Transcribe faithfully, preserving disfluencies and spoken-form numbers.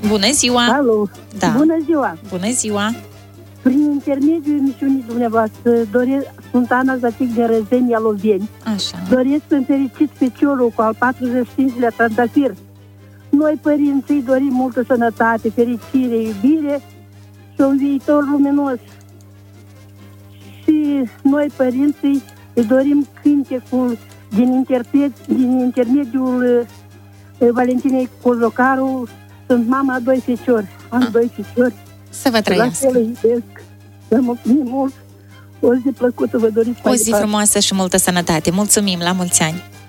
Bună ziua! Alo! Da. Bună ziua! Bună ziua! Prin intermediul emisiunii dumneavoastră, doresc, sunt Ana Zatic de Răzenia Loveni. Așa. Doresc să-mi fericit feciorul cu al patruzeci și cincilea trandafir. Noi, părinții, dorim multă sănătate, fericire, iubire și un viitor luminos. Și noi, părinții, îi dorim cântecul din, interpret, din intermediul uh, Valentinei Cojocaru. Sunt mama a doi feciori. Am doi feciori. Să vă trăiască. La fel îi iubesc. Să mulțumim mult. O zi plăcută vă doriți. O zi frumoasă și multă sănătate. Mulțumim, la mulți ani!